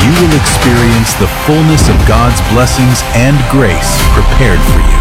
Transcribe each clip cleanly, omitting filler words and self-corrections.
you will experience the fullness of God's blessings and grace prepared for you.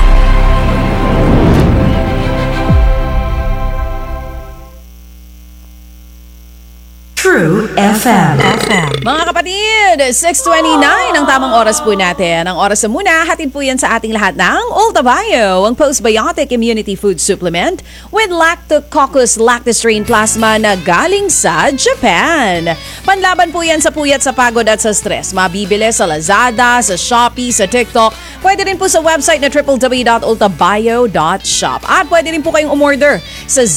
True FM. Mga kapatid, 6:29 ang tamang oras po natin. Ang oras na muna, hatid po yan sa ating lahat ng Ulta Bio, ang postbiotic immunity food supplement with Lactococcus lactostrain plasma na galing sa Japan. Panlaban po yan sa puyat, sa pagod at sa stress. Mabibili sa Lazada, sa Shopee, sa TikTok. Pwede rin po sa website na www.ultabio.shop. At pwede rin po kayong umorder sa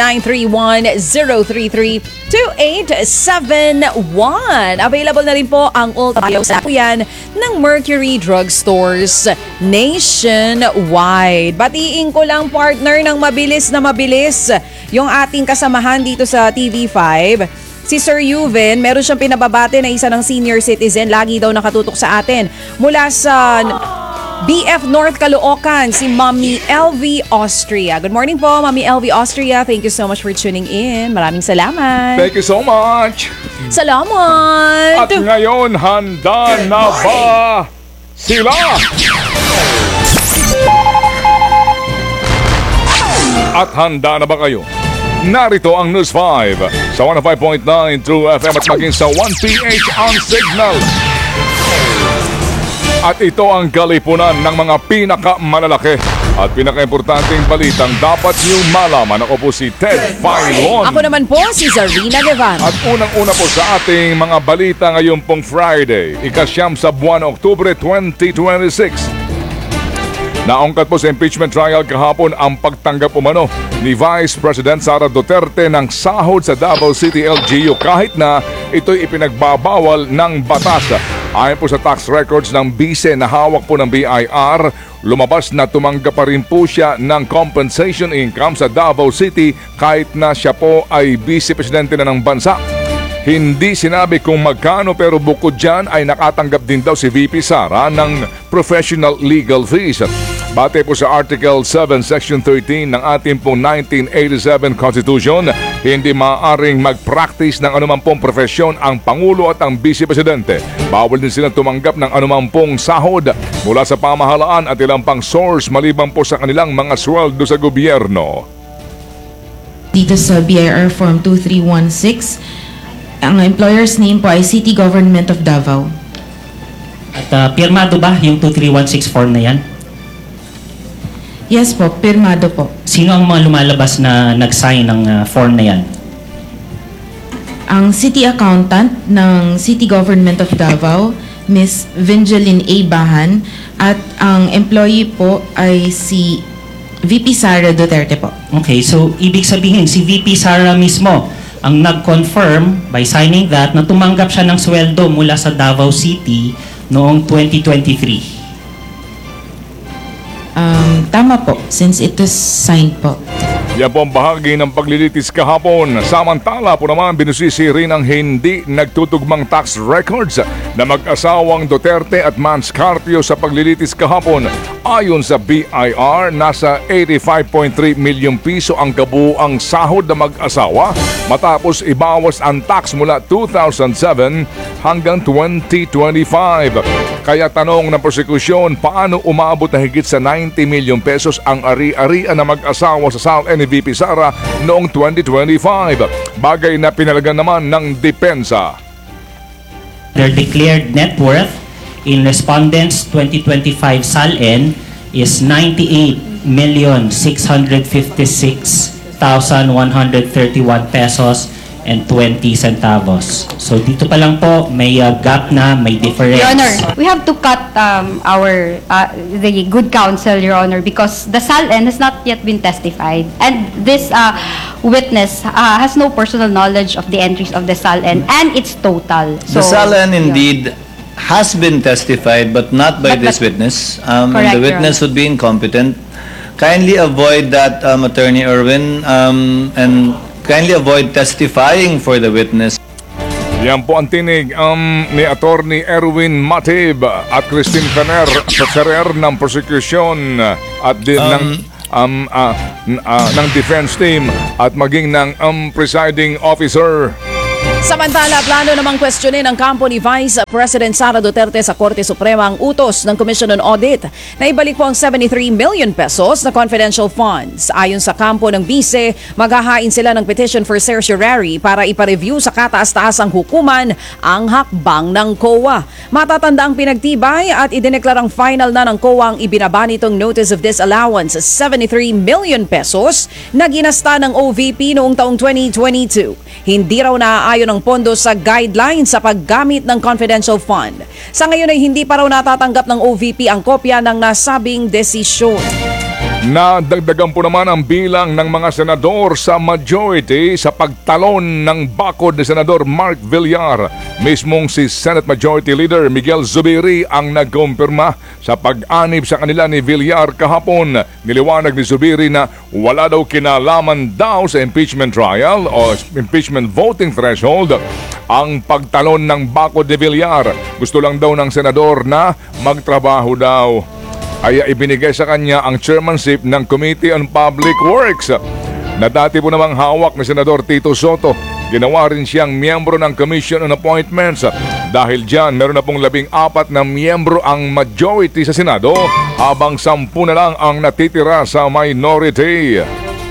0931-033-2871. Available na rin po ang Ulta Bio sa yan ng Mercury Drug Stores nationwide. Batiin ko lang, partner, ng mabilis na mabilis yung ating kasamahan dito sa TV5. Si Sir Yuven, meron siyang pinababate na isa ng senior citizen. Lagi daw nakatutok sa atin. Mula sa BF North Caloocan, si Mami LV Austria. Good morning po, Mami LV Austria. Thank you so much for tuning in. Maraming salamat. Thank you so much. Salamat. At ngayon, handa na ba sila? At handa na ba kayo? Narito ang News 5 sa 105.9 True FM at maging sa 1PH on Signal. At ito ang kalipunan ng mga pinakamalalaki at pinakaimportanteng balitang dapat niyong malaman. Ako po si Ted Filon. Ako naman po si Zarina Guevara. At unang-una po sa ating mga balita ngayon pong Friday, ikasyam sa buwan Oktubre 2026. Naungkat po sa impeachment trial kahapon ang pagtanggap umano ni Vice President Sara Duterte ng sahod sa Davao City LGU kahit na ito'y ipinagbabawal ng batas. Ayon po sa tax records ng bise na hawak po ng BIR, lumabas na tumanggap pa rin po siya ng compensation income sa Davao City kahit na siya po ay Vice Presidente na ng bansa. Hindi sinabi kung magkano pero bukod dyan ay nakatanggap din daw si VP Sara ng professional legal fees. Bate po sa Article 7, Section 13 ng ating pong 1987 Constitution, hindi maaaring mag-practice ng anumang pong profesyon ang Pangulo at ang Vice Presidente. Bawal din silang tumanggap ng anumang pong sahod mula sa pamahalaan at ilang pang source maliban po sa kanilang mga sweldo sa gobyerno. Dito sa BIR Form 2316, ang employer's name po ay City Government of Davao. At pirmado ba yung 2316 form na yan? Yes po, pirmado po. Sino ang mga lumalabas na nag-sign ng form na yan? Ang City Accountant ng City Government of Davao, Miss Vingeline A. Bahan, at ang employee po ay si VP Sara Duterte po. Okay, so ibig sabihin si VP Sara mismo ang nag-confirm by signing that na tumanggap siya ng sweldo mula sa Davao City noong 2023. Tama po, since it was signed po. Yan po ang bahagi ng paglilitis kahapon. Samantala po naman binusisi rin ang hindi nagtutugmang tax records na mag-asawang Duterte at Manscarpio sa paglilitis kahapon. Ayon sa BIR, nasa 85.3 milyong piso ang kabuuang sahod na mag-asawa matapos ibawas ang tax mula 2007 hanggang 2025. Kaya tanong ng prosekusyon, paano umabot na higit sa 90 milyong pesos ang ari-arian na mag-asawa sa SALN ni VP Sara noong 2025? Bagay na pinalagan naman ng depensa. Their declared net worth in respondents' 2025 SALN is 98,656,131 pesos and 20 centavos. So dito pa lang po may gap na, may difference. Your Honor, we have to cut the good counsel, Your Honor, because the SALN has not yet been testified, and this witness has no personal knowledge of the entries of the SALN and its total. So, the SALN indeed has been testified, but not by this witness. Correct, The witness Your would be incompetent. Kindly avoid that, Attorney Erwin, and kindly avoid testifying for the witness. Yan po ang tinig ni Attorney Erwin Matib at Christine Ferrer ng prosecution at din ng defense team at maging ng presiding officer. Samantala, plano namang kwestiyonin ng kampo ni Vice President Sara Duterte sa Korte Suprema ang utos ng Commission on Audit na ibalik po ang 73 million pesos na confidential funds. Ayon sa kampo ng Vice, maghahain sila ng petition for certiorari para ipareview sa kataas-taasang hukuman ang hakbang ng COA. Matatanda ang pinagtibay at idineklarang final na ng COA ang ibinaba nitong notice of disallowance sa 73 million pesos na ginasta ng OVP noong taong 2022. Hindi raw naaayon ang pondo sa guidelines sa paggamit ng confidential fund. Sa ngayon ay hindi pa raw natatanggap ng OVP ang kopya ng nasabing desisyon. Nadagdagan po naman ang bilang ng mga senador sa majority sa pagtalon ng bakod ni Senador Mark Villar. Mismong si Senate Majority Leader Miguel Zubiri ang nagkumpirma sa pag-anib sa kanila ni Villar kahapon. Niliwanag ni Zubiri na wala daw kinalaman daw sa impeachment trial o impeachment voting threshold ang pagtalon ng bakod ni Villar. Gusto lang daw ng senador na magtrabaho daw. Ay ibinigay sa kanya ang chairmanship ng Committee on Public Works na dati po namang hawak ni Senador Tito Soto. Ginawa rin siyang miyembro ng Commission on Appointments. Dahil dyan, meron na pong 14 na miyembro ang majority sa Senado habang 10 na lang ang natitira sa minority.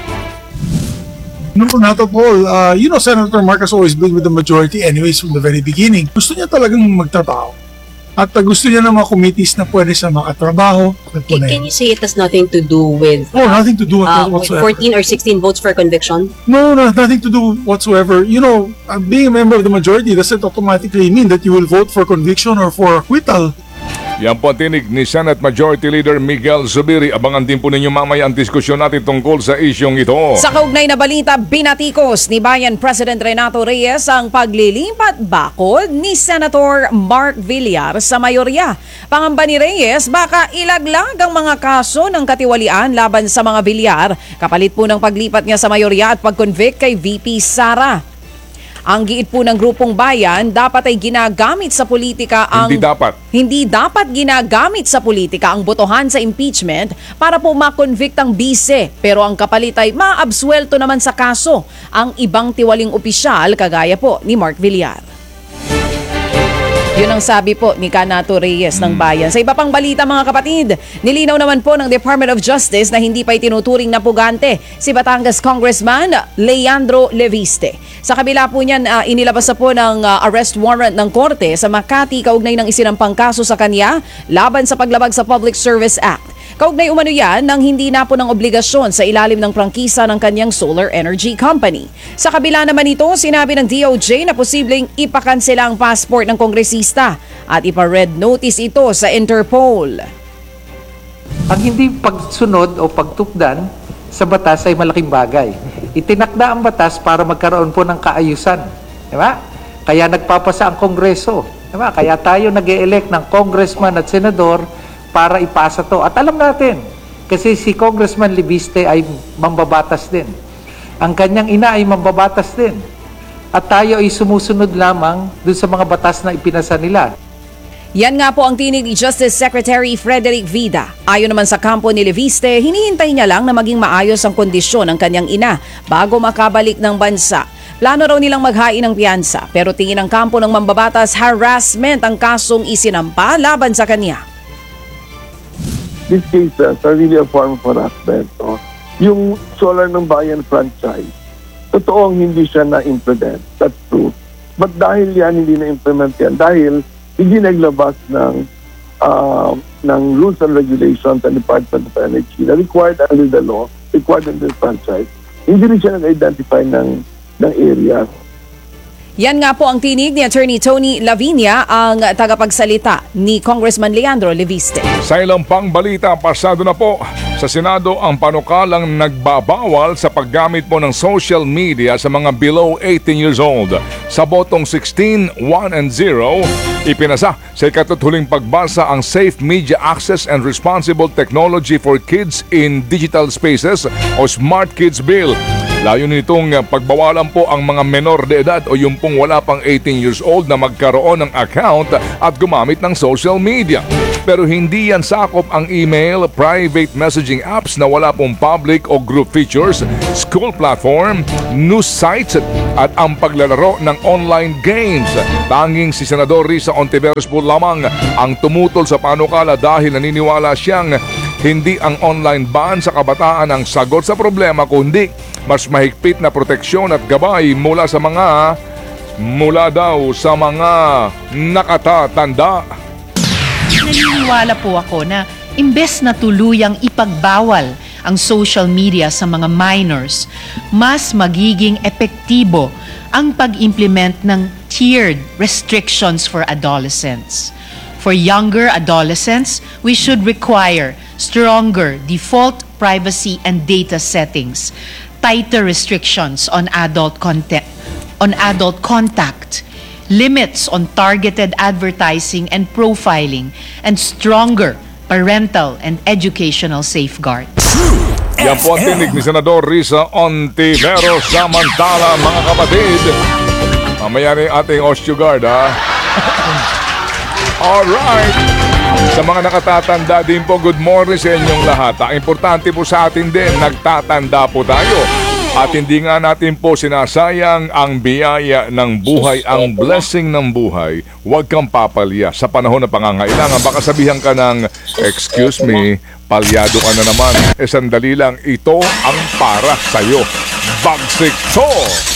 No, not at all. Senator Marcos always been with the majority anyways from the very beginning. Gusto niya talagang magtrabaho. At gusto niya ng mga committees na pwede siya makatrabaho. Can you say it has nothing to do with nothing to do with with whatsoever. 14 or 16 votes for conviction? No, nothing to do whatsoever. Being a member of the majority doesn't automatically mean that you will vote for conviction or for acquittal. Yan po ang tinig ni Senate Majority Leader Miguel Zubiri. Abangan din po ninyo mamaya ang diskusyon natin tungkol sa isyong ito. Sa kaugnay na balita, binatikos ni Bayan President Renato Reyes ang paglilipat bakod ni Senator Mark Villar sa mayorya. Pangamba ni Reyes, baka ilaglag ang mga kaso ng katiwalian laban sa mga Villar kapalit po ng paglipat niya sa mayorya at pag-convict kay VP Sara. Ang giit po ng grupong bayan, dapat ay ginagamit sa politika ang... Hindi dapat ginagamit sa politika ang botohan sa impeachment para po makonvict ang bise. Pero ang kapalit ay maabsuelto naman sa kaso ang ibang tiwaling opisyal kagaya po ni Mark Villar. Yun ang sabi po ni Canato Reyes ng Bayan. Sa iba pang balita mga kapatid, nilinaw naman po ng Department of Justice na hindi pa itinuturing na pugante si Batangas Congressman Leandro Leviste. Sa kabila po niyan, inilabas na po ng arrest warrant ng korte sa Makati kaugnay ng isinampang kaso sa kanya laban sa paglabag sa Public Service Act. Kaugnay umano yan nang hindi na po ng obligasyon sa ilalim ng prangkisa ng kanyang solar energy company. Sa kabila naman ito, sinabi ng DOJ na posibleng ipakansela ang passport ng kongresista at ipa-red notice ito sa Interpol. Ang hindi pagsunod o pagtukdan sa batas ay malaking bagay. Itinakda ang batas para magkaroon po ng kaayusan. Diba? Kaya nagpapasa ang Kongreso. Diba? Kaya tayo nag-e-elect ng congressman at senador para ipasa to. At alam natin, kasi si Congressman Leviste ay mambabatas din. Ang kanyang ina ay mambabatas din. At tayo ay sumusunod lamang dun sa mga batas na ipinasa nila. Yan nga po ang tinig ni Justice Secretary Frederick Vida. Ayon naman sa kampo ni Leviste, hinihintay niya lang na maging maayos ang kondisyon ng kanyang ina bago makabalik ng bansa. Plano raw nilang maghain ng piyansa, pero tingin ng kampo ng mambabatas harassment ang kasong isinampa laban sa kanya. These cases are really a form of harassment. No? Yung Solar ng Bayan franchise, totoong hindi siya na-implement. That's true. But dahil yan, hindi na-implement yan, dahil hindi naglabas ng rules and regulations ng Department of Energy na required under the law, required under the franchise, hindi rin siya nag-identify ng areas. Yan nga po ang tinig ni Attorney Tony Lavinia, ang tagapagsalita ni Congressman Leandro Leviste. Sa ilang pang balita, pasado na po sa Senado ang panukalang nagbabawal sa paggamit po ng social media sa mga below 18 years old. Sa botong 16, 1 and 0, ipinasa sa ikatuthuling pagbasa ang Safe Media Access and Responsible Technology for Kids in Digital Spaces o Smart Kids Bill. Layunin nitong pagbawalan po ang mga menor de edad o yung pong wala pang 18 years old na magkaroon ng account at gumamit ng social media. Pero hindi yan sakop ang email, private messaging apps na wala pong public o group features, school platform, news sites at ang paglalaro ng online games. Tanging si Senador Risa Ontiveros po lamang ang tumutol sa panukala dahil naniniwala siyang hindi ang online ban sa kabataan ang sagot sa problema kundi mas mahigpit na proteksyon at gabay mula daw sa mga nakatatanda. Naniniwala po ako na imbes na tuluyang ipagbawal ang social media sa mga minors, mas magiging epektibo ang pag-implement ng tiered restrictions for adolescents. For younger adolescents, we should require stronger default privacy and data settings, tighter restrictions on adult contact, limits on targeted advertising and profiling, and stronger parental and educational safeguards. Yan po ang tinig ni Senador Risa Ontiveros. Samantala, mga kapatid, mamaya rin ating Osteogard, ha? Alright! Sa mga nakatatanda din po, good morning sa inyong lahat. Ang importante po sa atin din, nagtatanda po tayo. At hindi nga natin po sinasayang ang biyaya ng buhay, ang blessing ng buhay. Huwag kang papalya sa panahon na pangangailangan. Baka sabihan ka ng, excuse me, palyado ka na naman. Sandali lang, ito ang para sa'yo. Bagsik to!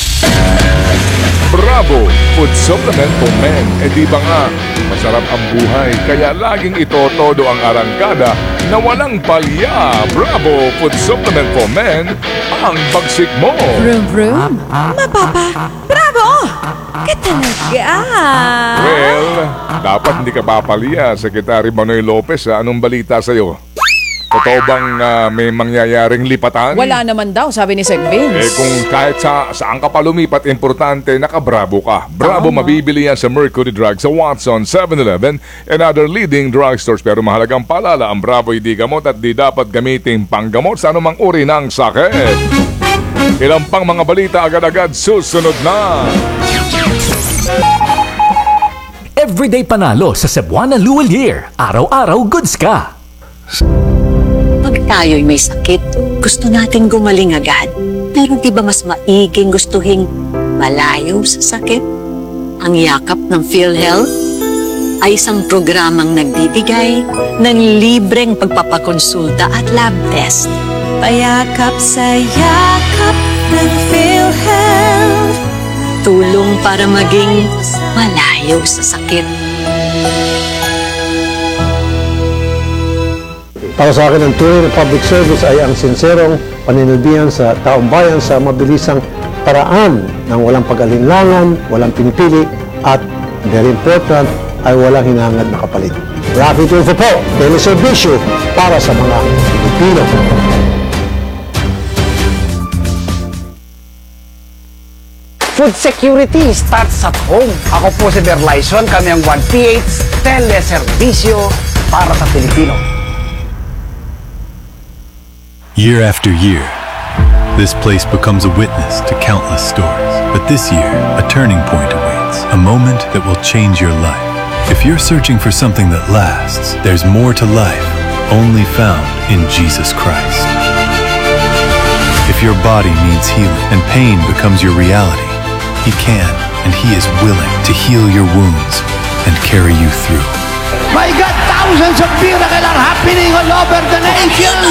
Bravo! Food supplement for men. Di ba nga, masarap ang buhay. Kaya laging ito todo ang arangkada na walang palya. Bravo! Food supplement for men. Ang bagsik mo. Vroom, vroom. Mapapa. Bravo! Katalaga. Well, dapat hindi ka papalya, Secretary Manoy Lopez. Anong balita sa'yo? Totoo bang may mangyayaring lipatan? Wala naman daw, sabi ni Sec Vince. Kung kahit saan ka pa lumipat, importante, nakabravo ka. Bravo, mabibili yan sa Mercury Drug, sa Watson, 7-Eleven, and other leading drugstores. Pero mahalagang paalala, ang Bravo hindi gamot at di dapat gamitin panggamot sa anumang uri ng sakit. Ilang pang mga balita agad-agad susunod na. Everyday panalo sa Cebuana Luwal Year. Araw-araw goods ka. Pag tayo'y may sakit, gusto natin gumaling agad. Pero di ba mas maiging gustuhin malayo sa sakit? Ang yakap ng PhilHealth ay isang programang nagbibigay ng libreng pagpapakonsulta at lab test. Payakap sa yakap ng PhilHealth. Tulong para maging malayo sa sakit. Para sa akin, ang tunay na public service ay ang sinserong paninilbihan sa taong bayan sa mabilisang paraan ng walang pag-alinlangan, walang pinipili, at very important, ay walang hinahangad na kapalit. Rafi Tulfo po, teleserbisyo para sa mga Pilipino. Food security starts at home. Ako po si Berlaison, kami ang 1PH teleserbisyo para sa Pilipino. Year after year, this place becomes a witness to countless stories. But this year, a turning point awaits, a moment that will change your life. If you're searching for something that lasts, there's more to life, only found in Jesus Christ. If your body needs healing and pain becomes your reality, He can and He is willing to heal your wounds and carry you through. My God, thousands of miracles are happening all over the nation!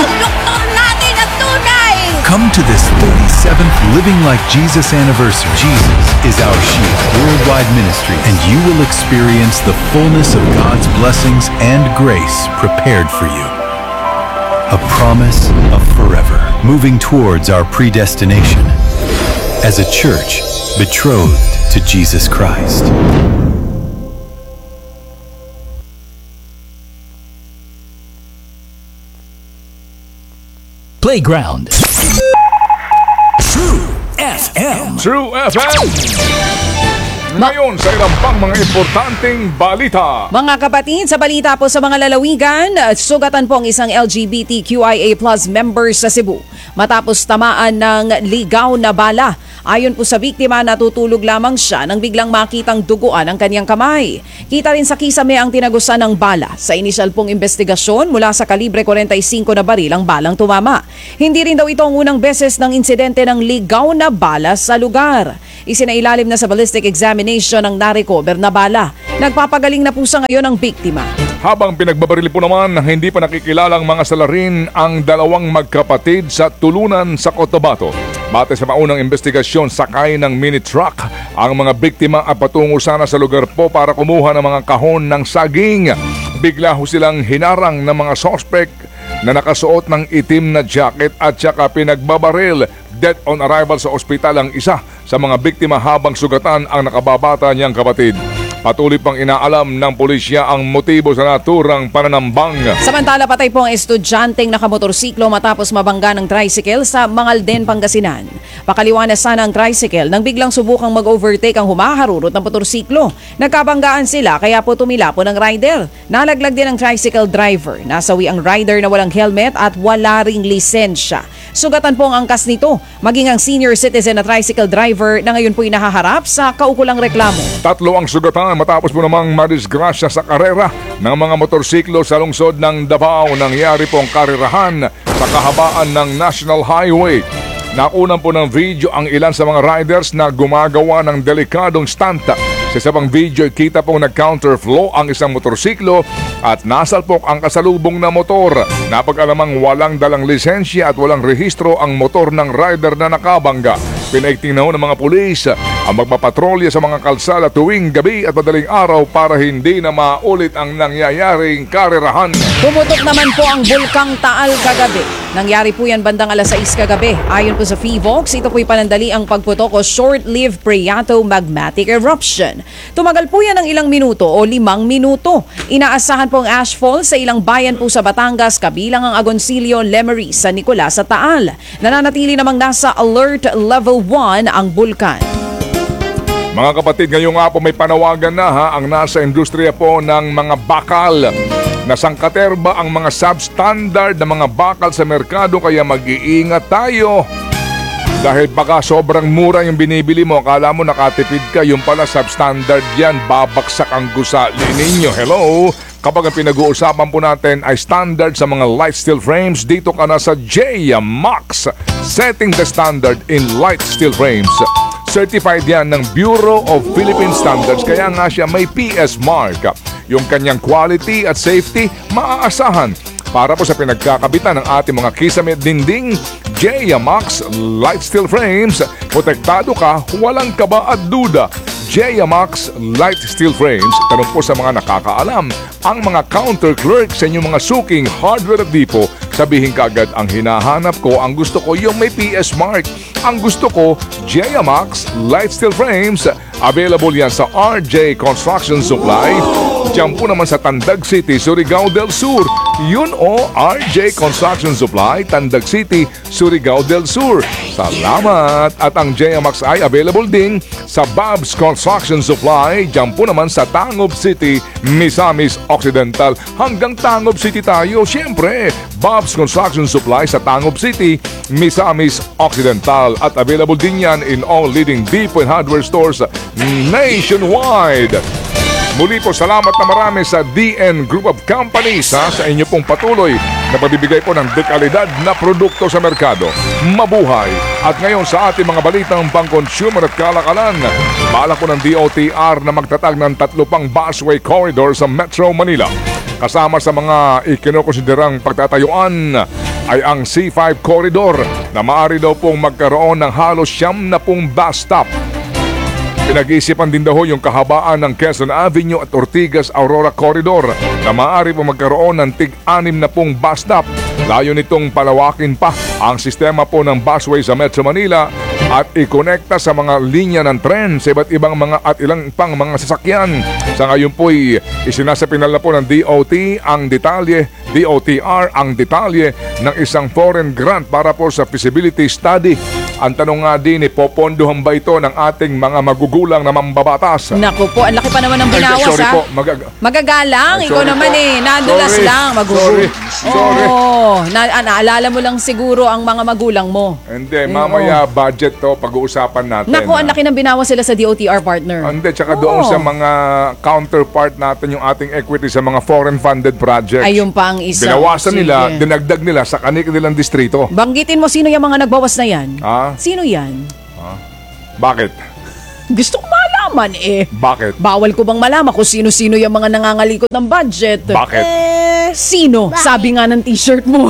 Come to this 37th Living Like Jesus anniversary. Jesus is our Shield worldwide ministry, and you will experience the fullness of God's blessings and grace prepared for you. A promise of forever, moving towards our predestination as a church betrothed to Jesus Christ. Playground. True FM. True FM. Ngayon sa ilang pang mga importanteng balita. Mga kapatid, sa balita po sa mga lalawigan, sugatan po ang isang LGBTQIA+ member sa Cebu. matapos tamaan ng ligaw na bala. Ayon po sa biktima, natutulog lamang siya nang biglang makitang duguan ang kanyang kamay. Kita rin sa kisame ang tinagusan ng bala. Sa inisyal pong investigasyon, mula sa kalibre 45 na baril ang balang tumama. Hindi rin daw ito ang unang beses ng insidente ng ligaw na bala sa lugar. Isinailalim na sa ballistic examination ang narecover na bala. Nagpapagaling na po sa ngayon ang biktima. Habang pinagbabarili po naman, hindi pa nakikilalang mga salarin ang dalawang magkapatid sa tulunan sa Cotabato. Batay sa maunang investigasyon, sakay ng mini truck ang mga biktima at patungo sana sa lugar po para kumuha ng mga kahon ng saging. Bigla ho silang hinarang ng mga suspect na nakasuot ng itim na jacket at saka pinagbabaril. Dead on arrival sa ospital ang isa sa mga biktima habang sugatan ang nakababata niyang kapatid. Patuloy pang inaalam ng pulisya ang motibo sa naturang pananambang. Samantala, patay po ang estudyanteng nakamotorsiklo matapos mabangga ng tricycle sa Mangalden, Pangasinan. Pakaliwa na sana ang tricycle nang biglang subukang mag-overtake ang humaharurot ng motorsiklo. Nagkabanggaan sila kaya po tumila po ng rider. Nalaglag din ang tricycle driver. Nasawi ang rider na walang helmet at wala ring lisensya. Sugatan po ang angkas nito, maging ang senior citizen na tricycle driver na ngayon po'y nahaharap sa kaukulang reklamo. 3 ang sugatan matapos po namang madisgrasya sa karera ng mga motorsiklo sa lungsod ng Davao. Nangyari pong karerahan sa kahabaan ng National Highway. Nakunan po ng video ang ilan sa mga riders na gumagawa ng delikadong stunt. Sa isa pang video, kita pong nag-counterflow ang isang motorsiklo at nasalpok ang kasalubong na motor. Napag-alamang walang dalang lisensya at walang rehistro ang motor ng rider na nakabangga. Pinaigting na ho ng mga pulis ang magpapatrolya sa mga kalsada tuwing gabi at madaling araw para hindi na maulit ang nangyayaring karerahan. Pumutok naman po ang Bulkang Taal kagabi. Nangyari po yan bandang alas 6 kagabi. Ayon po sa PHIVOLCS, ito po'y panandali ang pagputok o short-lived phreatomagmatic eruption. Tumagal po yan ng ilang minuto o 5 minuto. Inaasahan po ang ashfall sa ilang bayan po sa Batangas, kabilang ang Agoncillo, Lemery, San Nicolas sa Taal. Nananatili namang nasa alert level 1 ang bulkan. Mga kapatid, ngayong nga po may panawagan na ang nasa industriya po ng mga bakal. Nasangkaterba ang mga substandard na mga bakal sa merkado kaya mag-iingat tayo. Dahil baka sobrang mura yung binibili mo, akala mo nakatipid ka, yung pala substandard yan, babaksak ang gusali ninyo. Hello? Kapag ang pinag-uusapan po natin ay standard sa mga light steel frames, dito ka na sa JMax, setting the standard in light steel frames. Certified yan ng Bureau of Philippine Standards, kaya nga siya may PS mark. Yung kanyang quality at safety maaasahan. Para po sa pinagkakabitan ng ating mga kisame at dinding, JMax Light Steel Frames, protektado ka, walang kaba at duda. JMax Light Steel Frames, tanong po sa mga nakakaalam, ang mga counter clerk sa inyong mga suking hardware at depot, sabihin kaagad ang hinahanap ko, ang gusto ko yung may PS mark. Ang gusto ko, JMax Light Steel Frames. Available yan sa RJ Construction Supply. Diyan po naman sa Tandag City, Surigao del Sur. Yun RJ Construction Supply, Tandag City, Surigao del Sur. Salamat! At ang JMax ay available din sa Babs Construction Supply. Diyan po naman sa Tangob City, Misamis Occidental. Hanggang Tangob City tayo, siyempre. Babs Construction Supply sa Tangob City, Misamis Occidental. At available din yan in all leading depot and hardware stores nationwide. Muli po, salamat na marami sa DN Group of Companies sa inyo pong patuloy na pagbibigay po ng dekalidad na produkto sa merkado. Mabuhay! At ngayon sa ating mga balitang pang-consumer at kalakalan, balak po ng DOTR na magtatag ng 3 pang busway corridor sa Metro Manila. Kasama sa mga ikinukonsiderang pagtatayuan ay ang C5 corridor na maaari daw pong magkaroon ng halos 70 bus stop. Pinag-iisipan din daw yung kahabaan ng Quezon Avenue at Ortigas Aurora Corridor na maaari po magkaroon ng tig-6 na bus stop. Layo nitong palawakin pa ang sistema po ng busway sa Metro Manila at i-konekta sa mga linya ng tren sa iba't ibang mga at ilang pang mga sasakyan. Sa ngayon po'y isinasapinal na po ng DOTR ang detalye ng isang foreign grant para po sa feasibility study Ang tanong nga din, popondohan ba ito ng ating mga magugulang na mambabatas? Naku po, ang laki pa naman ng binawas, sorry ha? po, Magagalang, ikaw sorry naman po. nadulas Sorry. lang. Sorry. Oo, naalala mo lang siguro ang mga magulang mo. Hindi, mamaya budget to, pag-uusapan natin. Naku, ang laki ng binawas sila sa DOTR partner. Hindi, tsaka doon sa mga counterpart natin, yung ating equity sa mga foreign-funded projects. Ayun pa ang isa. Binawasan nila, Sige. dinagdag nila sa kanilang distrito. Banggitin mo sino yung mga nagbawas na yan. Sino yan? Bakit? Gusto ko malaman Bakit? Bawal ko bang malaman kung sino-sino yung mga nangangalikot ng budget? Bakit? Sino? Sabi nga ng t-shirt mo.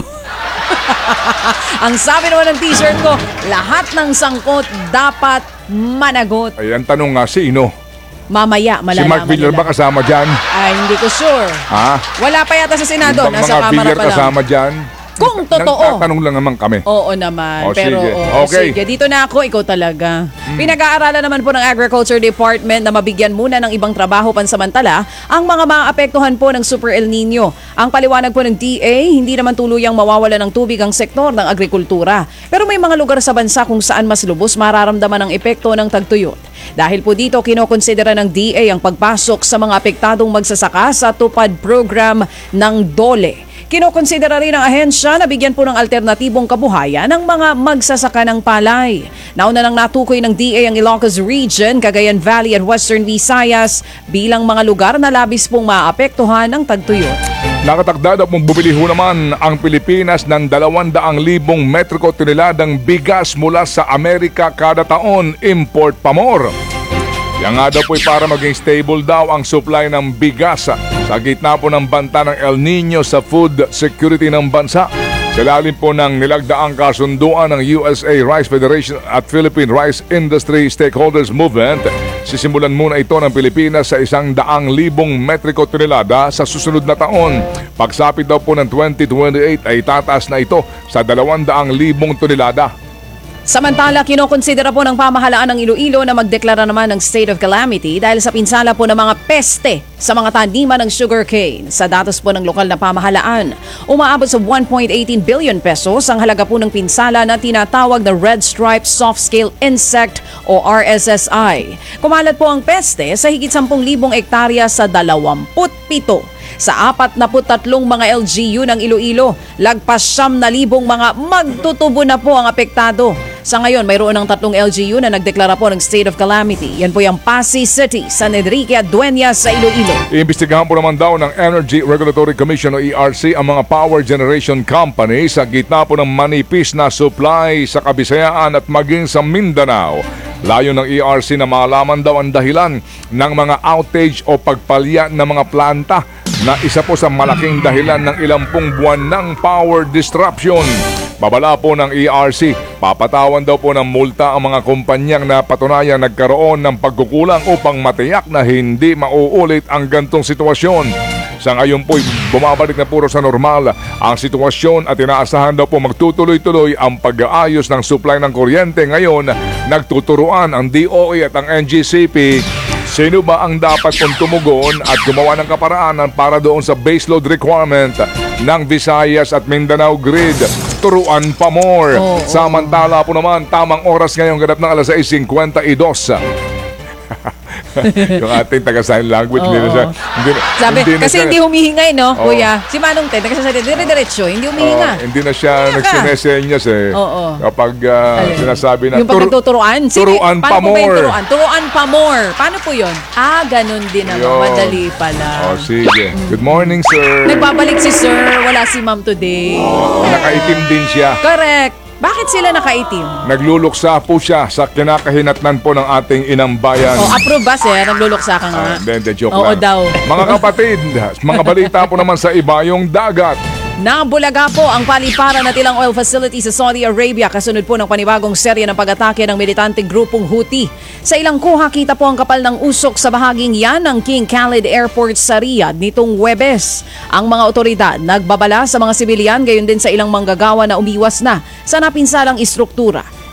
Ang sabi naman ng t-shirt ko, lahat ng sangkot dapat managot. Ay, ang tanong nga, sino? Mamaya, Si malalaman Mark Villar nila. ba kasama dyan? Ay, hindi ko sure. Wala pa yata sa Senado. Yung bang Nasa mga Kamara Villar pa lang. kasama dyan? Kung totoo. Nagtatanong lang naman kami. Oo naman. Pero sige. Okay. sige, dito na ako, ikaw talaga. Pinag-aaralan naman po ng Agriculture Department na mabigyan muna ng ibang trabaho pansamantala ang mga maapektuhan po ng Super El Nino. Ang paliwanag po ng DA, hindi naman tuluyang mawawala ng tubig ang sektor ng agrikultura. Pero may mga lugar sa bansa kung saan mas lubos mararamdaman ang epekto ng tagtuyot. Dahil po dito, kinokonsidera ng DA ang pagpasok sa mga apektadong magsasaka sa tupad program ng DOLE. Kinokonsidera rin ng ahensya na bigyan po ng alternatibong kabuhayan ng mga magsasaka ng palay. Nauna nang natukoy ng DA ang Ilocos Region, Cagayan Valley at Western Visayas bilang mga lugar na labis pong maapektuhan ng tagtuyot. Nakatakda daw pong bumili ho naman ang Pilipinas ng 200,000 metriko toneladang bigas mula sa Amerika kada taon, import pa more. Yan nga daw po'y para maging stable daw ang supply ng bigas sa gitna po ng banta ng El Nino sa food security ng bansa. Sa ilalim po ng nilagdaang kasunduan ng USA Rice Federation at Philippine Rice Industry Stakeholders Movement, sisimulan muna ito ng Pilipinas sa 100,000 metriko tonelada sa susunod na taon. Pagsapit daw po ng 2028 ay tataas na ito sa 200,000 tonelada. Samantala, kinokonsidera po ng pamahalaan ng Iloilo na magdeklara naman ng state of calamity dahil sa pinsala po ng mga peste sa mga taniman ng sugarcane. Sa datos po ng lokal na pamahalaan, umaabot sa 1.18 billion pesos ang halaga po ng pinsala na tinatawag na Red Stripe Soft Scale Insect o RSSI. Kumalat po ang peste sa higit 10,000 ektarya sa 27 sa 43 mga LGU ng Iloilo. Lagpas 9,000 mga magtutubo na po ang apektado. Sa ngayon, mayroon ng 3 LGU na nagdeklara po ng state of calamity. Yan po yung Pasig City, San Enrique at Dueñas sa Iloilo. Iimbestigahan po naman daw ng Energy Regulatory Commission o ERC ang mga power generation company sa gitna po ng manipis na supply sa Kabisayaan at maging sa Mindanao. Layo ng ERC na malaman daw ang dahilan ng mga outage o pagpalya ng mga planta na isa po sa malaking dahilan ng ilang buwan ng power disruption. Babala po ng ERC, papatawan daw po ng multa ang mga kumpanyang napatunayang nagkaroon ng pagkukulang upang matiyak na hindi mauulit ang gantong sitwasyon. Sa ngayon po, bumabalik na puro sa normal ang sitwasyon at inaasahan daw po magtutuloy-tuloy ang pag-aayos ng supply ng kuryente. Ngayon, nagtuturuan ang DOE at ang NGCP sino ba ang dapat pong tumugon at gumawa ng kaparaanan para doon sa baseload requirement ng Visayas at Mindanao grid. Turuan pa more. Samantala po naman, tamang oras ngayong ganap ng 6:52. Yung ating taga-sign language, hindi na siya. Sabi, kasi hindi humihingay, no, Oo. Kuya? Si Manong Ted, nagsasalita, dire-diretso, hindi humihinga. Hindi na siya nagsinesenyas Oo. kapag sinasabi na Yung pagtuturuan? turuan pa paano po ba yung more. turuan? Turuan pa more. Paano po yun? Ganun din naman. Yun. Madali pala. Sige. Good morning, sir. Nagbabalik si Sir. Wala si Ma'am today. Nakaitim din siya. Correct. Bakit sila nakaitim? Nagluluksa po siya sa kinakahinatnan po ng ating inang bayan. Approve ba, sir? Nagluluksa ka nga. Hindi, joke Oo lang. daw. Mga kapatid, mga balita po naman sa ibayong dagat. Nabulaga po ang paliparan na tilang oil facility sa Saudi Arabia kasunod po ng panibagong serye ng pag-atake ng militanteng grupong Houthi. Sa ilang kuha, kita po ang kapal ng usok sa bahaging yan ng King Khalid Airport sa Riyadh nitong Huwebes. Ang mga otoridad nagbabala sa mga sibilyan gayon din sa ilang manggagawa na umiwas na sa napinsalang istruktura.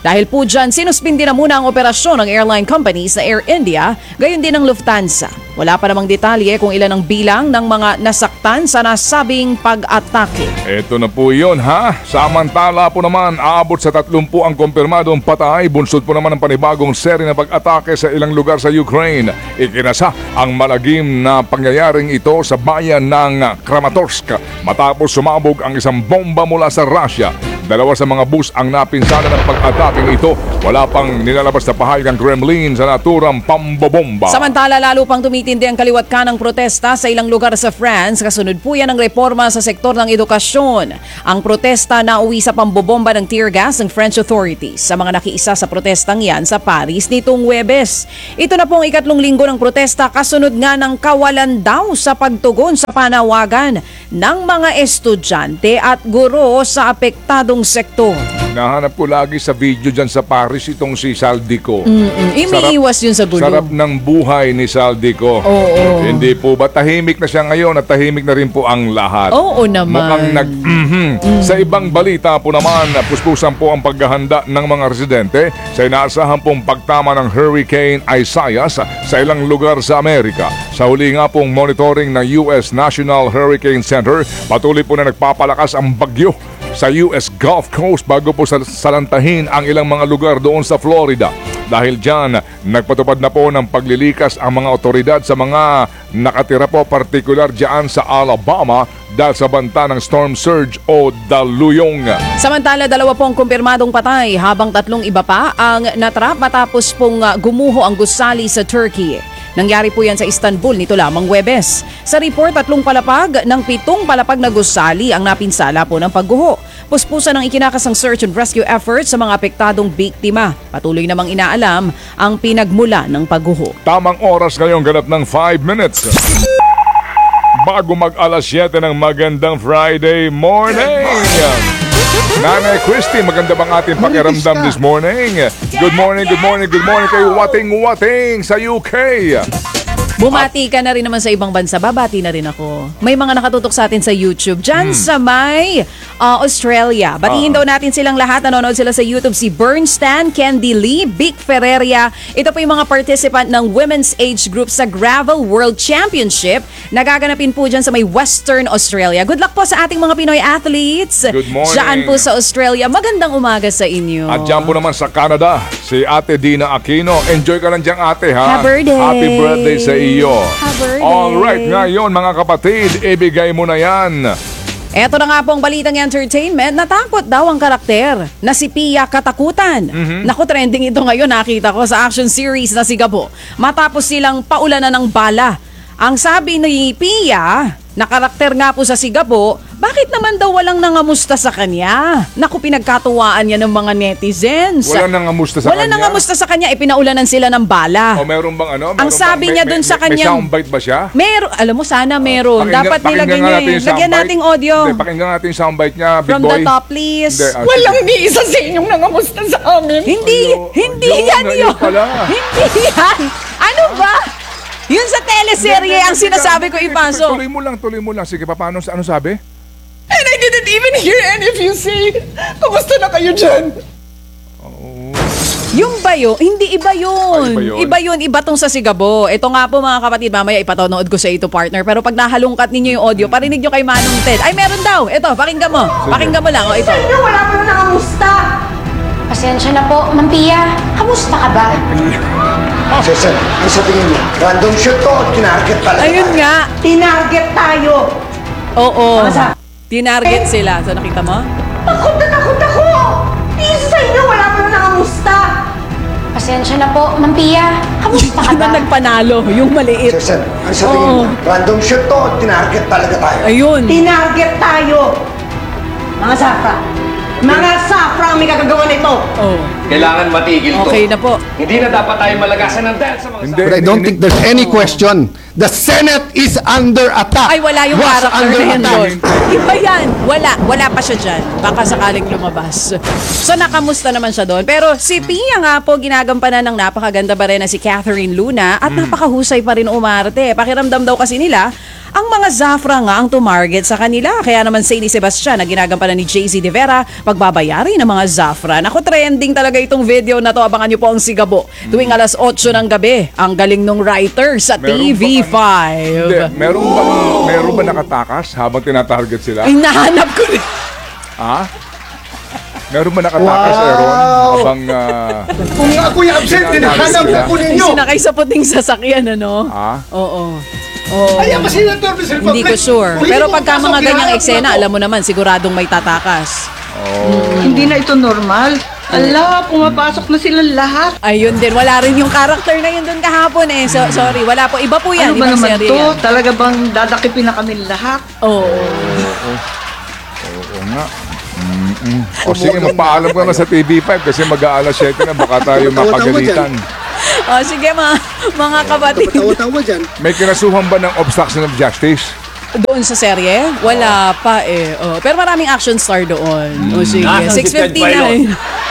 Dahil po dyan, sinuspindi na muna ang operasyon ng airline companies na Air India, gayon din ng Lufthansa. Wala pa namang detalye kung ilan ang bilang ng mga nasaktan sa nasabing pag-atake. Ito na po yun ha. Samantala po naman, aabot sa 30 ang kumpirmadong patay. Bunsod po naman ang panibagong seri na pag-atake sa ilang lugar sa Ukraine. Ikinasa ang malagim na pangyayaring ito sa bayan ng Kramatorsk matapos sumabog ang isang bomba mula sa Russia. 2 sa mga bus ang napinsala ng pag-ataking ito. Wala pang nilalabas na pahayag ang Kremlin sa naturang pambobomba. Samantala, lalo pang tumitindi ang kaliwat kanang protesta sa ilang lugar sa France. Kasunod po yan ang reforma sa sektor ng edukasyon. Ang protesta na uwi sa pambobomba ng tear gas ng French authorities sa mga nakiisa sa protestang yan sa Paris nitong Huwebes. Ito na po ang 2nd linggo ng protesta kasunod nga ng kawalan daw sa pagtugon sa panawagan ng mga estudyante at guro sa apektadong sektor. Nahanap ko lagi sa video dyan sa Paris itong si Saldico. Umiiwas yun sa gulo. Sarap ng buhay ni Saldico. Oo. Hindi po ba tahimik na siya ngayon at tahimik na rin po ang lahat? Oo naman. Mukhang Sa ibang balita po naman, puspusan po ang paghahanda ng mga residente sa inaasahan pong pagtama ng Hurricane Isaias sa ilang lugar sa Amerika. Sa huli nga pong monitoring ng US National Hurricane Center, patuloy po na nagpapalakas ang bagyo sa US Gulf Coast bago po salantahin ang ilang mga lugar doon sa Florida. Dahil dyan, nagpatupad na po ng paglilikas ang mga otoridad sa mga nakatira po partikular dyan sa Alabama dahil sa banta ng storm surge o daluyong. Samantala, 2 pong kumpirmadong patay habang 3 iba pa ang natrap matapos pong gumuho ang gusali sa Turkey. Nangyari po yan sa Istanbul nito lamang Huwebes. Sa report, 3 palapag ng 7 palapag na gusali ang napinsala po ng pagguho. Puspusan ng ikinakasang search and rescue efforts sa mga apektadong biktima. Patuloy namang inaalam ang pinagmula ng pagguho. Tamang oras ngayong ganap ng 5 minutes. Bago mag-alas 7 ng magandang Friday morning. Nanay Christy, maganda bang ating pakiramdam this morning? Good morning, good morning, good morning kayo wating-wating sa UK. Bumati ka na rin naman sa ibang bansa. Babati na rin ako. May mga nakatutok sa atin sa YouTube. Diyan sa may Australia. Batiin daw natin silang lahat. Nanonood sila sa YouTube. Si Bernstan, Candy Lee, Vic Ferreria. Ito po yung mga participant ng Women's Age Group sa Gravel World Championship. Nagaganapin po dyan sa may Western Australia. Good luck po sa ating mga Pinoy athletes. Good morning. Diyan po sa Australia. Magandang umaga sa inyo. At dyan po naman sa Canada, si Ate Dina Aquino. Enjoy ka lang dyan, ate, ha? Happy birthday. Happy birthday sa iyo. Happy birthday. Alright, ngayon mga kapatid, ibigay mo na yan. Eto na nga po ang balitang entertainment. Natakot daw ang karakter na si Pia Katakutan. Naku, trending ito ngayon, nakita ko sa action series na si Gabo. Matapos silang paulanan ng bala. Ang sabi ni Pia, na karakter nga po sa Sigabo, bakit naman daw walang nangamusta sa kanya? Naku, pinagkatuwaan niya ng mga netizens. Walang nangamusta sa kanya? Walang nangamusta sa kanya, ipinaulanan sila ng bala. O meron bang ano? Ang sabi niya dun sa May kanya, soundbite ba siya? meron, alam mo, sana meron. Dapat nilagyan niya eh. Lagyan nating audio. Hindi, pakinggan natin yung soundbite niya, big From boy. the top, please. Hindi, Walang ni isa sa inyong nangamusta sa amin. Hindi yan yun. Hindi yan. Ano ba? Yun sa teleserye ang sinasabi ko ipasok. Tuloy mo lang. Sige, paano, ano sabi? And I didn't even hear any of you say, kumusta na kayo dyan? Yung ba yun? Hindi, iba yun. Iba tong sa Sigabo. Ito nga po mga kapatid, mamaya ipatonood ko sa ito partner. Pero pag nahalungkat ninyo yung audio, parinig nyo kay Manong Ted. Ay, meron daw. Ito, pakinggan mo. Pakinggan mo lang. O, ito. Wala pa na nangamusta. Pasensya na po, Ma'am Pia. Kamusta ka ba? Cesar, ang sa tingin mo, random shoot to o tinarget talaga? Ayun nga. Tinarget tayo. Oo. Tinarget sila. So, nakita mo? Takot na takot ako. Isa sa inyo, wala pa na nangamusta. Pasensya na po, Ma'am Pia. Kamusta ka Yun ba? ang nagpanalo. Yung maliit. Cesar, ang sa tingin mo, random shoot to o tinarget talaga tayo? Ayun. Tinarget tayo. Mga Safra. Mga Safra ang may kagagawa nito. Oh. Kailangan matigil to. Okay na po. Hindi na dapat tayo malagasan ng dahil sa mga But I don't think there's any question The Senate is under attack. Ay, wala yung Was character under na yan attack. doon. Iba yan. Wala pa siya dyan. Baka sakaling lumabas. So, nakamusta naman siya doon. Pero si Pia nga po, ginagampanan ng napakaganda pa rin na si Catherine Luna at napakahusay pa rin umarte. Pakiramdam daw kasi nila, ang mga Zafra nga ang tumarget sa kanila. Kaya naman Sadie Sebastian na ginagampanan ni JC De Vera, pagbabayari ng mga Zafra. Naku, trending talaga itong video na to. Abangan nyo po ang sigabo. Tuwing alas 8 ng gabi, ang galing nung writer sa TV5. Hindi, meron ba nakatakas habang tinatarget sila? Ay, nahanap ko rin. Ha? Meron ba nakatakas, Aaron? Habang... Kung ako'y absent, hinahanap ko ninyo. Sinakay sa puting sasakyan, ano? Ha? Oo. Oh. Ay, ang Senator Mr. Hindi ko sure. Pero pagka mga ganyang eksena, alam mo naman, siguradong may tatakas. Hindi na ito normal. Ala, pumapasok na silang lahat. Ayun din, wala rin yung character na yun doon kahapon eh. So, sorry, wala po. Iba po yan. Ano ba ibang naman serye to? yan. Talaga bang dadakipin na kami lahat? Oo. Oo nga. O sige, magpaalam ko na sa TV5 kasi mag-aalas 7 na, baka tayo mapagalitan. O sige mga kapatid. Tawa-tawa dyan. May kinasuhan ba ng obstruction of justice? Doon sa serye? Wala pa eh. Oh, pero maraming action star doon. O sige, Nasaan si Ted 6:59.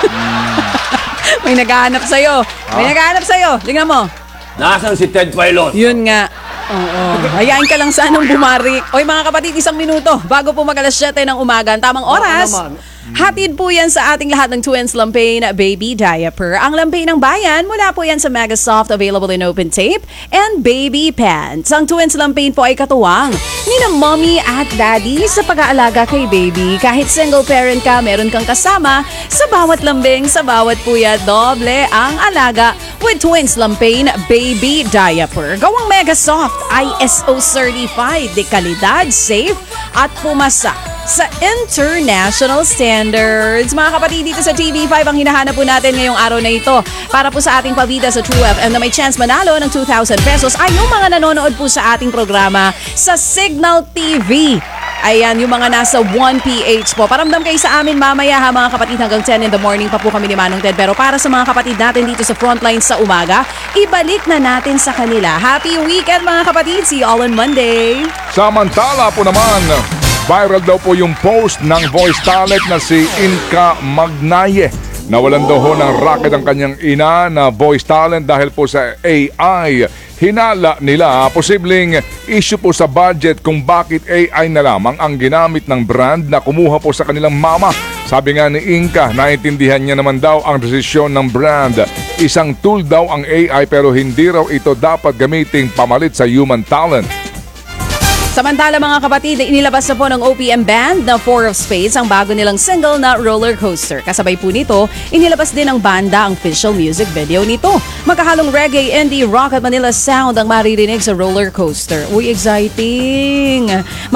May naghahanap sa'yo. May naghahanap sa'yo. Tingnan mo. Nasaan si Ted Filon? Yun nga. Oo. Hayaan ka lang sanang bumarik. Oy mga kapatid, 1 minuto bago po mag-alas 7 ng umaga. Ang tamang oras. Hatid po yan sa ating lahat ng Twins Lampain Baby Diaper. Ang Lampain ng Bayan, mula po yan sa Megasoft, available in open tape, and Baby Pants. Ang Twins Lampain po ay katuwang ni na mommy at daddy sa pag-aalaga kay baby. Kahit single parent ka, meron kang kasama sa bawat lambing, sa bawat puya, doble ang alaga with Twins Lampain Baby Diaper. Gawang Megasoft, ISO certified, de kalidad, safe, at pumasa sa international standards. Mga kapatid, dito sa TV5 ang hinahanap po natin ngayong araw na ito para po sa ating pabida sa True FM na may chance manalo ng 2,000 pesos ay yung mga nanonood po sa ating programa sa Signal TV. Ayan, yung mga nasa 1PH po. Paramdam kayo sa amin mamaya ha mga kapatid, hanggang 10 in the morning pa po kami ni Manong Ted. Pero para sa mga kapatid natin dito sa Frontline sa umaga, ibalik na natin sa kanila. Happy weekend mga kapatid! See you all on Monday! Samantala po naman, viral daw po yung post ng voice talent na si Inka Magnaye. Nawalan daw ho ng racket ang kanyang ina na voice talent dahil po sa AI. Hinala nila posibleng issue po sa budget kung bakit AI na lamang ang ginamit ng brand na kumuha po sa kanilang mama. Sabi nga ni Inka, naintindihan niya naman daw ang desisyon ng brand. Isang tool daw ang AI pero hindi raw ito dapat gamiting pamalit sa human talent. Samantala mga kapatid, inilabas na po ng OPM Band na 4 of Spades ang bago nilang single na Roller Coaster. Kasabay po nito, inilabas din ng banda ang official music video nito. Magkahalong reggae, indie, rock at Manila sound ang maririnig sa Roller Coaster. Uy, exciting!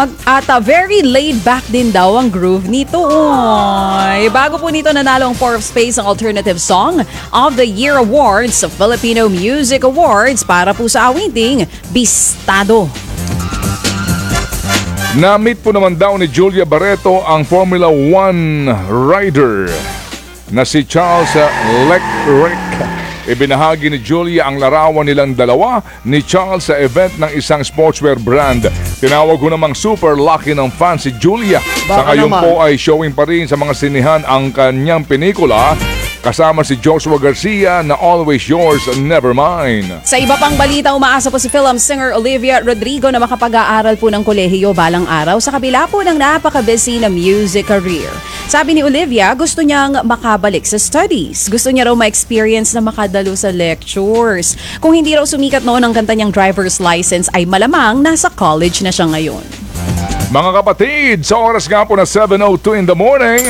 Very laid back din daw ang groove nito. Oy. Bago po nito, nanalo ang 4 of Spades ang Alternative Song of the Year Awards sa Filipino Music Awards para po sa awiting Bistado. Na-meet po naman daw ni Julia Barreto ang Formula 1 rider na si Charles Leclerc. Ibinahagi ni Julia ang larawan nilang dalawa ni Charles sa event ng isang sportswear brand. Tinawag ko namang super lucky ng fan si Julia. Sa ngayon po ay showing pa rin sa mga sinihan ang kanyang pelikula kasama si Joshua Garcia na Always Yours, Never Mine. Sa iba pang balita, umaasa po si film singer Olivia Rodrigo na makapag-aaral po ng kolehiyo balang araw sa kabila po ng napaka-busy na music career. Sabi ni Olivia, gusto niyang makabalik sa studies. Gusto niya raw ma-experience na makadalo sa lectures. Kung hindi raw sumikat noon ang kanta niyang driver's license ay malamang nasa college na siya ngayon. Mga kapatid, sa oras nga po na 7:02 in the morning,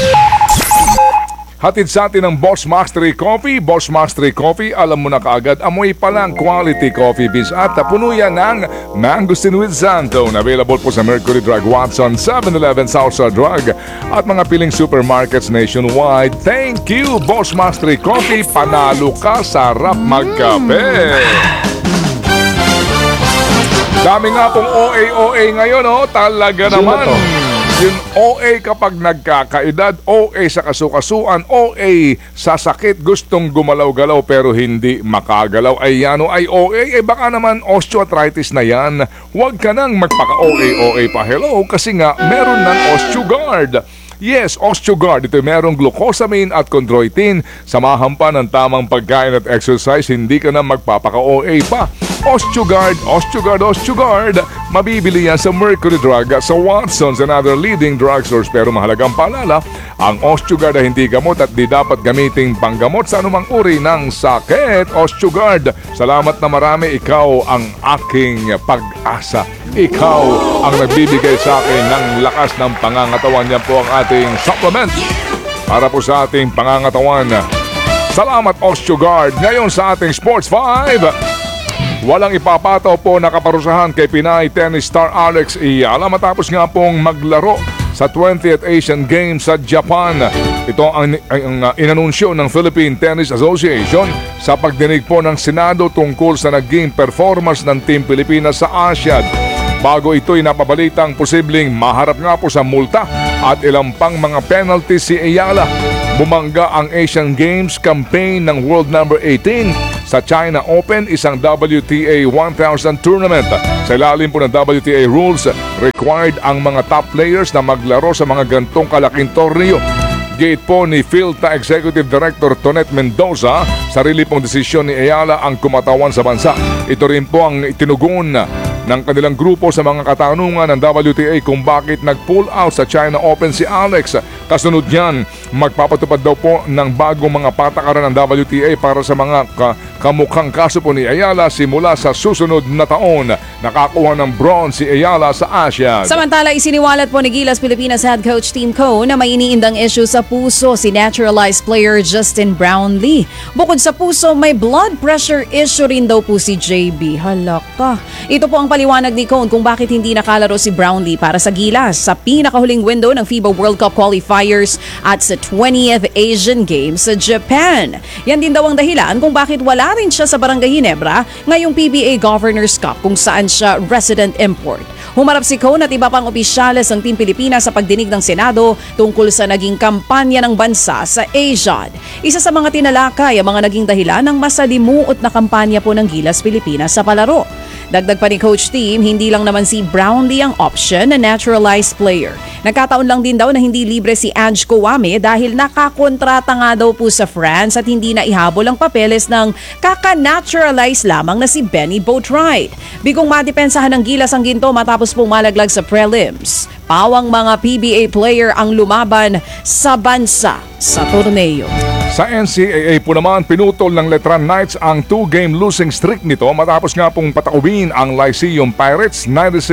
hatid sa atin ng Boss Mastery Coffee. Boss Mastery Coffee, alam mo na kaagad, amoy pa lang quality coffee beans at puno yan ng Mangosteen with Xantone. Available po sa Mercury Drug, Watson, 7-Eleven, Southside Drug at mga piling supermarkets nationwide. Thank you, Boss Mastery Coffee. Panalo ka, sarap magkape. Dami nga pong OA ngayon, oh. Talaga naman. Yung OA kapag nagkakaedad, OA sa kasukasuan, OA sa sakit, gustong gumalaw-galaw pero hindi makagalaw. Ay yan o ay OA, baka naman osteoarthritis na yan. Huwag ka nang magpaka-OA pa. Hello, kasi nga meron ng OsteoGuard. Yes, OsteoGuard. Ito merong glucosamine at chondroitin. Samahan pa ng tamang pagkain at exercise, hindi ka na magpapaka-OA pa. OsteoGuard, OsteoGuard, OsteoGuard. Mabibili yan sa Mercury Drug, sa Watsons and other leading drugstores. Pero mahalagang paalala, ang OsteoGuard ay hindi gamot at di dapat gamiting panggamot sa anumang uri ng sakit. OsteoGuard, salamat na marami. Ikaw ang aking pag-asa. Ikaw ang nagbibigay sa akin ng lakas ng pangangatawan. Yan po ang ating supplement para po sa ating pangangatawan. Salamat OsteoGuard. Ngayon sa ating Sports 5, walang ipapataw po na kaparusahan kay Pinay tennis star Alex Ayala matapos nga pong maglaro sa 20th Asian Games sa Japan. Ito ang inanunsyo ng Philippine Tennis Association sa pagdinig po ng Senado tungkol sa naging performance ng Team Pilipinas sa ASEAN. Bago ito'y napabalitang posibleng maharap nga po sa multa at ilang pang mga penalties si Ayala. Bumangga ang Asian Games campaign ng World number 18 sa China Open, isang WTA 1000 tournament. Sa ilalim po ng WTA rules, required ang mga top players na maglaro sa mga gantong kalaking torneo. Gate po ni PhilTA Executive Director Tonet Mendoza, sarili pong desisyon ni Ayala ang kumatawan sa bansa. Ito rin po ang itinugon ng kanilang grupo sa mga katanungan ng WTA kung bakit nag-pull out sa China Open si Alex. Kasunod niyan, magpapatupad daw po ng bagong mga patakaran ng WTA para sa mga kamukhang kaso po ni Ayala simula sa susunod na taon. Nakakuha ng bronze si Ayala sa Asia. Samantala, isiniwalat po ni Gilas Pilipinas head coach Team Co na may iniindang issue sa puso si naturalized player Justin Brownlee. Bukod sa puso, may blood pressure issue rin daw po si JB. Halaka. Ito po ang paliwanag ni Cone kung bakit hindi nakalaro si Brownlee para sa Gilas sa pinakahuling window ng FIBA World Cup qualifiers at sa 20th Asian Games sa Japan. Yan din daw ang dahilan kung bakit wala rin siya sa Barangay Ginebra ngayong PBA Governors Cup kung saan siya resident import. Humarap si Cone at iba pang opisyales ng Team Pilipinas sa pagdinig ng Senado tungkol sa naging kampanya ng bansa sa ASEAN. Isa sa mga tinalakay ang mga naging dahilan ng masalimuot na kampanya po ng Gilas Pilipinas sa palaro. Dagdag pa ni Coach Team, hindi lang naman si Brownlee ang option na naturalized player. Nagkataon lang din daw na hindi libre si Ange Kouame dahil nakakontrata nga daw po sa France at hindi na ihabol ang papeles ng kaka-naturalize lamang na si Benny Boatwright. Bigong madepensahan ng Gilas ang ginto matapos pong malaglag sa prelims. Pawang mga PBA player ang lumaban sa bansa sa torneo. Sa NCAA po naman, pinutol ng Letran Knights ang 2-game losing streak nito matapos nga pong pataubin ang Lyceum Pirates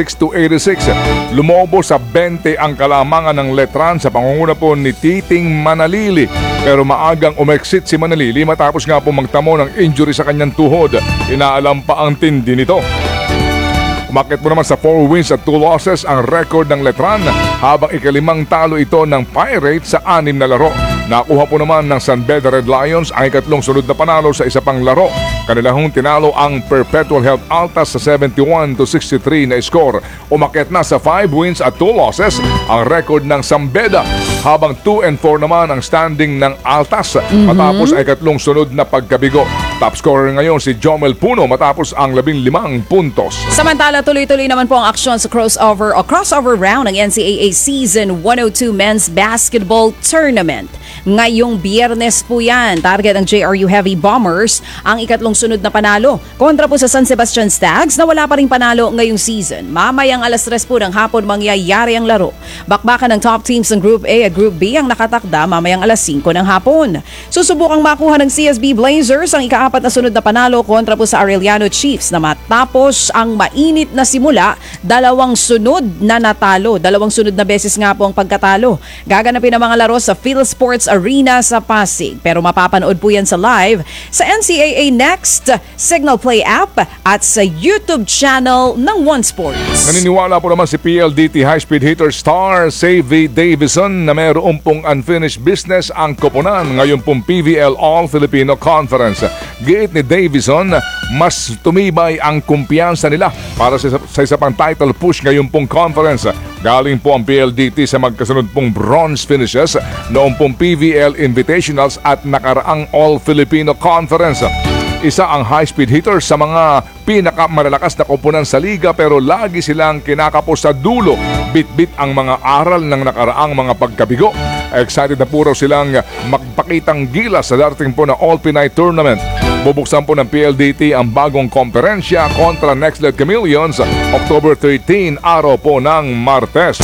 96-86. Lumobo sa 20 ang kalamangan ng Letran sa pangunguna po ni Titing Manalili. Pero maagang umexit si Manalili matapos nga pong magtamo ng injury sa kanyang tuhod. Inaalam pa ang tindi nito. Umakit po naman sa 4 wins at 2 losses ang record ng Letran habang ikalimang talo ito ng Pirates sa 6 na laro. Nakuha po naman ng San Beda Red Lions ang ikatlong sunod na panalo sa isa pang laro. Kanilang tinalo ang Perpetual Health Altas sa 71-63 na score. Umakit na sa 5 wins at 2 losses ang record ng San Beda habang 2-4 naman ang standing ng Altas matapos ang ikatlong sunod na pagkabigo. Top scorer ngayon si Jomel Puno matapos ang 15 puntos. Samantala, tuloy-tuloy naman po ang aksyon sa crossover round ng NCAA Season 102 Men's Basketball Tournament. Ngayong Biyernes po yan, target ang JRU Heavy Bombers ang ikatlong sunod na panalo kontra po sa San Sebastian Stags na wala pa ring panalo ngayong season. Mamayang 3:00 po ng hapon mangyayari ang laro. Bakbakan ng top teams ng Group A at Group B ang nakatakda mamayang 5:00 ng hapon. Susubukang makuha ng CSB Blazers ang ika-4 na sunod na panalo kontra po sa Arellano Chiefs na matapos ang mainit na simula, 2 sunod na natalo. 2 sunod na beses nga po ang pagkatalo. Gaganapin ang mga laro sa PhilSports Arena sa Pasig. Pero mapapanood po yan sa live sa NCAA Next, Signal Play app at sa YouTube channel ng One Sports. Naniniwala po naman si PLDT high-speed hitter star Savvy Davison na mayroon pong unfinished business ang koponan ngayon pong PVL All-Filipino Conference. Giit ni Davison, mas tumibay ang kumpiyansa nila para sa isa pang title push ngayon pong conference. Galing po ang PLDT sa magkasunod pong bronze finishes noong pong PVL Invitationals at nakaraang All-Filipino Conference. Isa ang high-speed hitter sa mga pinakamalalakas na koponan sa liga pero lagi silang kinakapos sa dulo. Bit-bit ang mga aral ng nakaraang mga pagkabigo. Excited na po raw silang magpakitang gilas sa darating po na All-Pinay Tournament. Bubuksan po ng PLDT ang bagong komperensya kontra Next Lead Chameleons October 13, araw po ng Martes.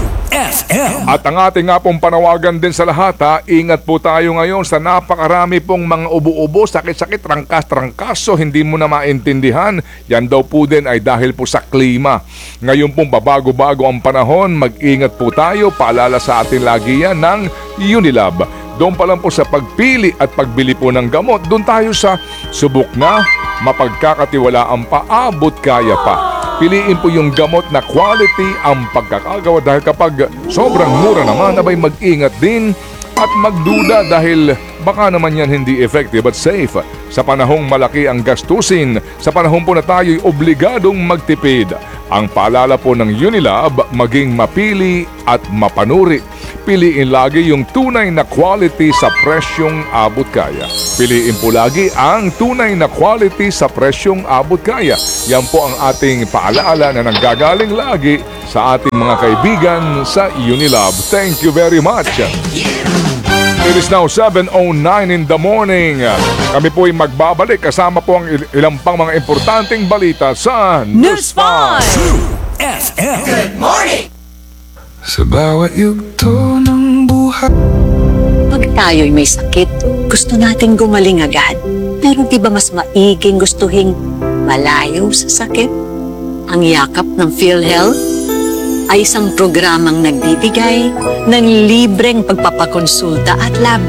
FM. At ang ating nga pong panawagan din sa lahat, ingat po tayo ngayon sa napakarami pong mga ubo-ubo, sakit-sakit, trangkas-trangkaso, hindi mo na maintindihan. Yan daw po din ay dahil po sa klima. Ngayon pong babago-bago ang panahon, mag-ingat po tayo. Paalala sa atin lagi yan ng Unilab. Doon pa lang po sa pagpili at pagbili po ng gamot, doon tayo sa subok na, mapagkakatiwalaan pa, abot kaya pa. Piliin po yung gamot na quality ang pagkakagawa dahil kapag sobrang mura naman, abay mag-ingat din at magduda dahil baka naman yan hindi effective at safe. Sa panahong malaki ang gastusin, sa panahon po na tayo'y obligadong magtipid. Ang paalala po ng Unilab, maging mapili at mapanuri. Piliin lagi yung tunay na quality sa presyong abot kaya. Piliin po lagi ang tunay na quality sa presyong abot kaya. Yan po ang ating paalaala na nanggagaling lagi sa ating mga kaibigan sa Unilab. Thank you very much. It is now 7:09 in the morning. Kami po ay magbabalik kasama po ang ilang pang mga importanteng balita sa News 5 FM. Good morning! Sa bawat yugto ng buhay. Pag tayo'y may sakit, gusto nating gumaling agad. Pero di ba mas maiging gustuhin malayo sa sakit? Ang yakap ng PhilHealth ay isang programang nagbibigay ng libreng pagpapakonsulta at lab